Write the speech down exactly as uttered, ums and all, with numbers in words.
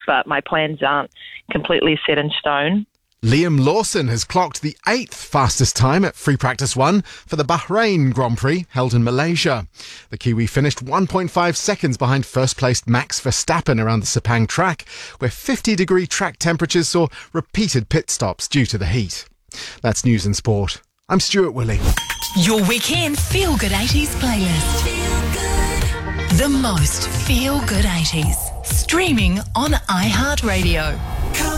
but my plans aren't completely set in stone. Liam Lawson has clocked the eighth fastest time at Free Practice one for the Bahrain Grand Prix held in Malaysia. The Kiwi finished one point five seconds behind first-placed Max Verstappen around the Sepang track, where fifty-degree track temperatures saw repeated pit stops due to the heat. That's News and Sport. I'm Stuart Willing. Your weekend Feel Good eighties playlist. The most Feel Good eighties. Streaming on iHeartRadio.